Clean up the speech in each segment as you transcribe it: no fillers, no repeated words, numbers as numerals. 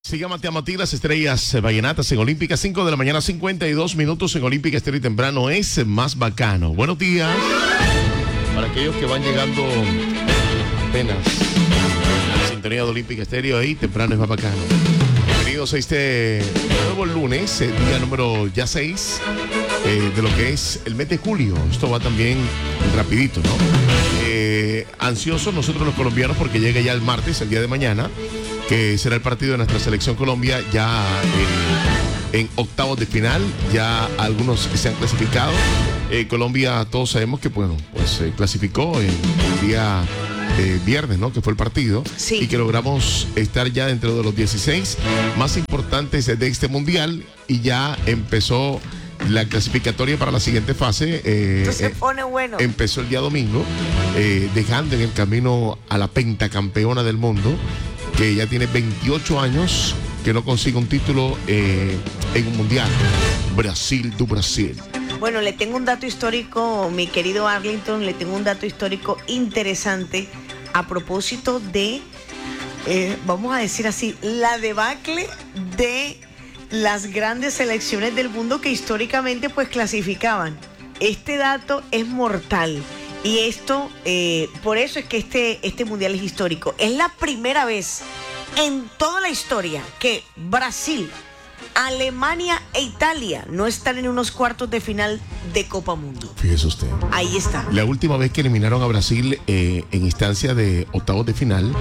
Siga Mateamati, las estrellas vallenatas en Olímpica, 5 de la mañana, 52 minutos en Olímpica Estéreo y temprano es más bacano. Buenos días para aquellos que van llegando apenas a la sintonía de Olímpica Estéreo, ahí temprano es más bacano. Bienvenidos a este nuevo lunes, día número ya 6 de lo que es el mes de julio. Esto va también rapidito, ¿no? Ansiosos nosotros los colombianos porque llega ya el martes, el día de mañana, que será el partido de nuestra selección Colombia ya en octavos de final. Ya algunos se han clasificado. Colombia, todos sabemos que bueno, pues clasificó el día viernes, ¿no? Que fue el partido. Sí. Y que logramos estar ya dentro de los 16 más importantes de este mundial. Y ya empezó la clasificatoria para la siguiente fase. Esto se pone bueno. Empezó el día domingo, dejando en el camino a la pentacampeona del mundo, que ya tiene 28 años que no consigue un título en un mundial. Brasil do Brasil. Bueno, le tengo un dato histórico, mi querido Arlington, le tengo un dato histórico interesante a propósito de, vamos a decir así, la debacle de las grandes selecciones del mundo que históricamente pues clasificaban. Este dato es mortal. Y esto, por eso es que este mundial es histórico. Es la primera vez en toda la historia que Brasil, Alemania e Italia no están en unos cuartos de final de Copa Mundo. Fíjese usted. Ahí está. La última vez que eliminaron a Brasil en instancia de octavos de final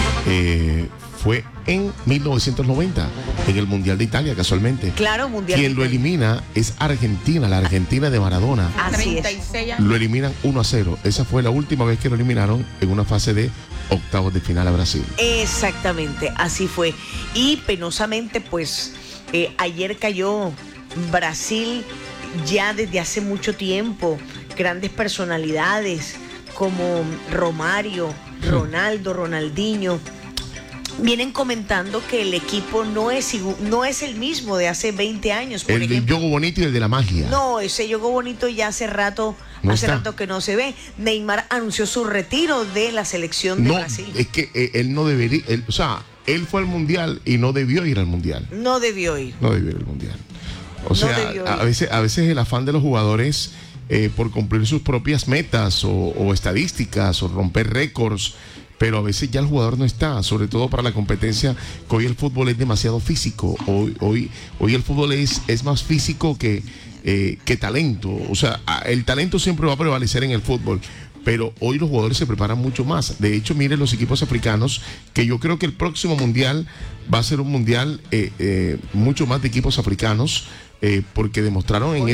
fue en 1990, en el Mundial de Italia, casualmente. Claro, Mundial. Quien lo elimina es Argentina, la Argentina de Maradona. Así es. 36 años. Lo eliminan 1-0. Esa fue la última vez que lo eliminaron en una fase de octavos de final a Brasil. Exactamente, así fue. Y penosamente, pues, ayer cayó Brasil ya desde hace mucho tiempo. Grandes personalidades como Romario, Ronaldo, Ronaldinho, vienen comentando que el equipo no es el mismo de hace 20 años. Por El del ejemplo, yogo bonito y el de la magia. no, ese yogo bonito ya hace rato que no se ve. Neymar anunció su retiro de la selección de No, Brasil. es que él no debería, él fue al mundial y no debió ir al mundial. No debió ir. No debió ir al mundial. O No sea, debió ir. a veces el afán de los jugadores por cumplir sus propias metas o estadísticas o romper récords, pero a veces ya el jugador no está, sobre todo para la competencia, que hoy el fútbol es demasiado físico. Hoy el fútbol es más físico que talento. O sea, el talento siempre va a prevalecer en el fútbol, pero hoy los jugadores se preparan mucho más. De hecho, miren los equipos africanos, que yo creo que el próximo mundial va a ser un mundial mucho más de equipos africanos, porque demostraron en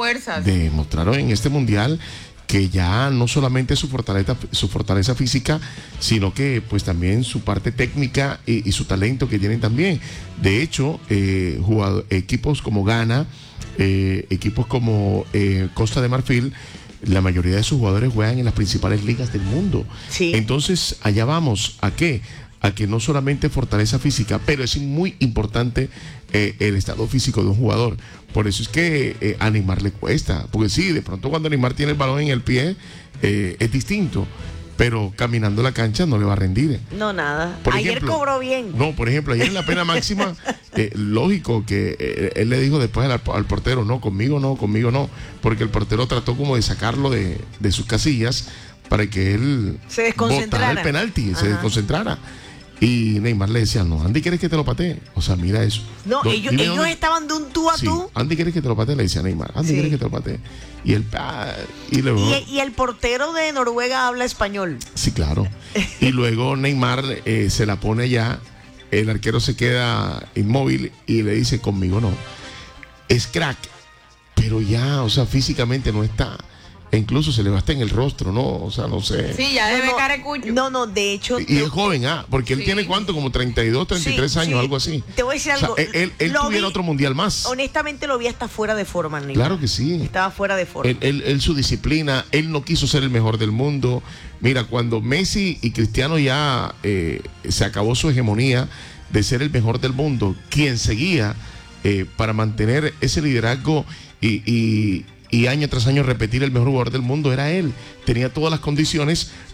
este mundial que ya no solamente su fortaleza física, sino que pues también su parte técnica y su talento que tienen también. De hecho, equipos como Ghana, equipos como Costa de Marfil, la mayoría de sus jugadores juegan en las principales ligas del mundo. Sí. Entonces, allá vamos. ¿A qué? A que no solamente fortaleza física, pero es muy importante el estado físico de un jugador. Por eso es que a Neymar le cuesta, porque sí, de pronto cuando Neymar tiene el balón en el pie es distinto, pero caminando la cancha no le va a rendir. No, nada. Por Ayer ejemplo, cobró bien. No, por ejemplo, ayer en la pena máxima, lógico que él le dijo después al portero, no, conmigo no, porque el portero trató como de sacarlo de sus casillas para que él Se desconcentrara. botara el penalti, se Ajá. desconcentrara. Y Neymar le decía, no, Andy, ¿quieres que te lo patee? O sea, mira eso. No, ellos dime dónde- estaban de un tú a Sí, tú. Andy, ¿quieres que te lo patee? Le decía Neymar, Andy, Sí. ¿quieres que te lo patee? Y él, y luego... Y el portero de Noruega habla español. Sí, claro. Y luego Neymar se la pone allá, el arquero se queda inmóvil y le dice, conmigo no. Es crack, pero ya, o sea, físicamente no está. E incluso se le va hasta en el rostro, ¿no? O sea, no sé. Sí, ya debe carecucho. No, de hecho. Y es joven, porque él Sí. tiene ¿cuánto? Como 32, 33 Sí, años, sí. algo así. Te voy a decir O sea, algo. él Lo tuviera vi- otro mundial más. Honestamente lo vi hasta fuera de forma, Neymar. Claro que sí. Estaba fuera de forma. Él su disciplina, él no quiso ser el mejor del mundo. Mira, cuando Messi y Cristiano ya se acabó su hegemonía de ser el mejor del mundo, quien seguía para mantener ese liderazgo y año tras año repetir el mejor jugador del mundo era él. Tenía todas las condiciones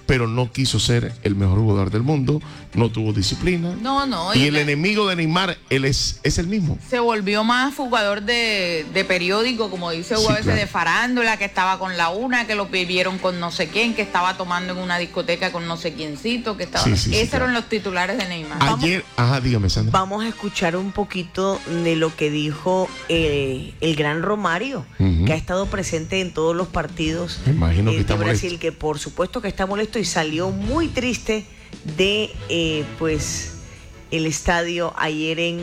pero no quiso ser el mejor jugador del mundo, no tuvo disciplina. No. Y el enemigo de Neymar, él es el mismo. Se volvió más jugador de periódico, como dice Hugo, Sí, claro. de farándula, que estaba con la una, que lo vivieron con no sé quién, que estaba tomando en una discoteca con no sé quiéncito, que estaba... Sí, Esos claro. eran los titulares de Neymar. Ayer, dígame, Sandra. Vamos a escuchar un poquito de lo que dijo el gran Romario, Ujú. que ha estado presente en todos los partidos Me imagino que de está Brasil, molesto. que por supuesto que está molesto y salió muy triste de pues el estadio ayer en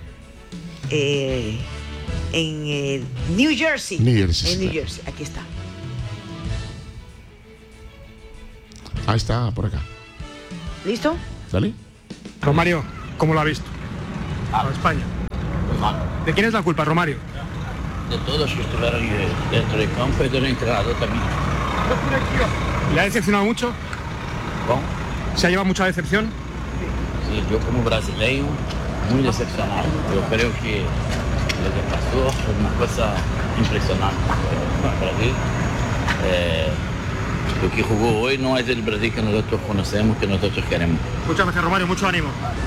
New Jersey. New Jersey, En New claro. Jersey, aquí está. Ahí está, por acá. ¿Listo? ¿Sale? Romario, ¿cómo lo ha visto? A España. ¿De quién es la culpa, Romario? De todos los que estuvieron dentro del campo y del entrenador también. ¿Le ha decepcionado mucho? ¿Cómo? ¿Se ha llevado mucha decepción? Sí, yo como brasileño, muy decepcionado. Yo creo que lo que pasó fue una cosa impresionante. Brasil, lo que jugó hoy no es el Brasil que nosotros conocemos, que nosotros queremos. Muchas gracias, Romario, mucho ánimo.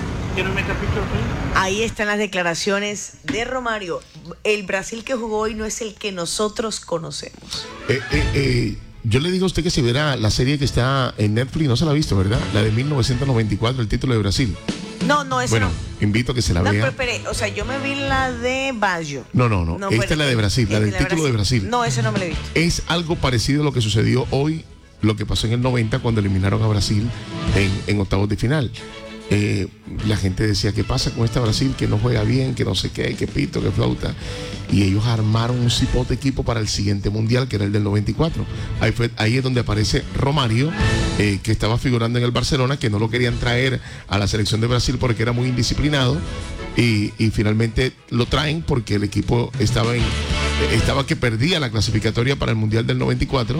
Ahí están las declaraciones de Romario. El Brasil que jugó hoy no es el que nosotros conocemos. Yo le digo a usted que si viera la serie que está en Netflix, no se la ha visto, ¿verdad? La de 1994, el título de Brasil. No, eso Bueno, no. invito a que se la No, vea. pero espere, o sea, yo me vi la de Baggio. No. Esta bueno, es la de Brasil, la esta del es título de Brasil. No, ese no me lo he visto. Es algo parecido a lo que sucedió hoy, lo que pasó en el 90 cuando eliminaron a Brasil en octavos de final. La gente decía, ¿qué pasa con esta Brasil que no juega bien, que no sé qué, que pito, que flauta? Y ellos armaron un cipote equipo para el siguiente mundial, que era el del 94. Ahí es donde aparece Romario, que estaba figurando en el Barcelona, que no lo querían traer a la selección de Brasil porque era muy indisciplinado. Y finalmente lo traen porque el equipo estaba que perdía la clasificatoria para el mundial del 94.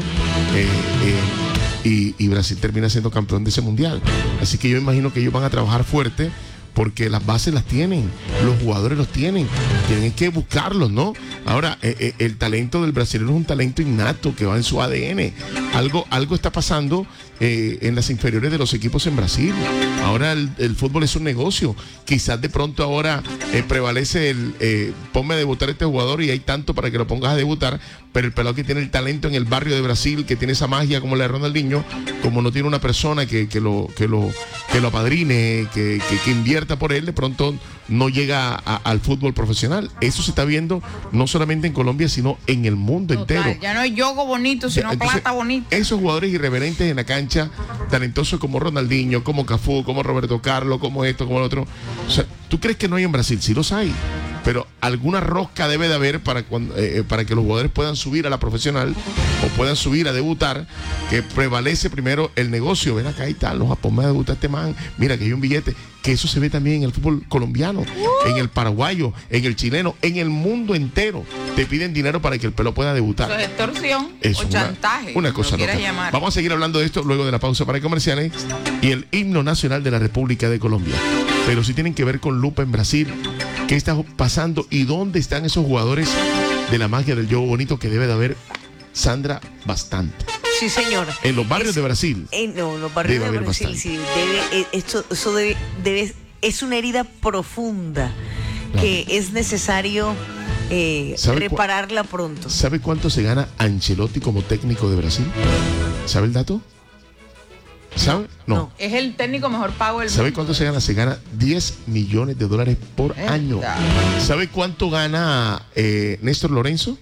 Y Brasil termina siendo campeón de ese mundial. Así que yo imagino que ellos van a trabajar fuerte porque las bases las tienen, los jugadores los tienen que buscarlos, ¿no? Ahora, el talento del brasileño es un talento innato que va en su ADN. Algo está pasando en las inferiores de los equipos en Brasil. Ahora el fútbol es un negocio. Quizás de pronto ahora prevalece ponme a debutar a este jugador y hay tanto para que lo pongas a debutar, pero el pelado que tiene el talento en el barrio de Brasil, que tiene esa magia como la de Ronaldinho, como no tiene una persona que lo apadrine, que invierta por él, de pronto no llega al fútbol profesional. Eso se está viendo no solamente en Colombia, sino en el mundo Total, entero. ya no es yogo bonito, sino Entonces, plata bonita. esos jugadores irreverentes en la cancha, talentosos como Ronaldinho, como Cafú, como Roberto Carlos, como esto, como el otro. O sea, ¿tú crees que no hay en Brasil? Sí los hay. Pero alguna rosca debe de haber para que los jugadores puedan subir a la profesional o puedan subir a debutar, que prevalece primero el negocio. Ven acá y tal, los ponme a debutar este man, mira que hay un billete. Que eso se ve también en el fútbol colombiano, en el paraguayo, en el chileno, en el mundo entero. Te piden dinero para que el pelo pueda debutar. Eso es extorsión Es o chantaje. una como cosa lo quieras loca. llamar. Vamos a seguir hablando de esto luego de la pausa para comerciales y el himno nacional de la República de Colombia. Pero sí tienen que ver con lupa en Brasil. ¿Qué está pasando y dónde están esos jugadores de la magia del juego bonito que debe de haber, Sandra, bastante? Sí, señor. En los barrios de Brasil. No, en los barrios Debe de haber Brasil bastante. sí. Eso debe, es una herida profunda que es necesario ¿Sabe repararla pronto. ¿Sabe cuánto se gana Ancelotti como técnico de Brasil? ¿Sabe el dato? ¿Sabe? No. Es el técnico mejor pago del ¿Sabe mundo. cuánto se gana? Se gana 10 millones de dólares por año. ¿Sabe cuánto gana Néstor Lorenzo?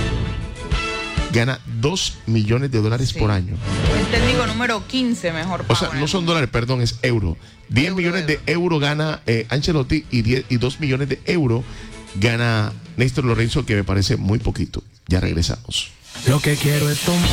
Gana 2 millones de dólares Sí. por año. El técnico número 15 mejor pago. O sea, no son dólares, perdón, es euro. 10 millones de euros gana Ancelotti y 2 millones de euros gana Néstor Lorenzo, que me parece muy poquito. Ya regresamos. Lo que quiero es tomar.